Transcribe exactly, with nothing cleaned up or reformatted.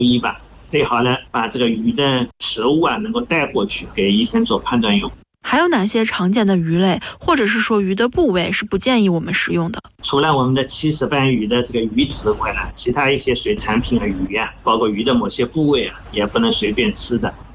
意吧。最好呢，把这个鱼的食物啊能够带过去给医生做判断用。 还有哪些常见的鱼类，或者是说鱼的部位是不建议我们食用的？ 除了我们的七石斑鱼的这个鱼籽外呢，其他一些水产品的鱼啊，包括鱼的某些部位啊，也不能随便吃的。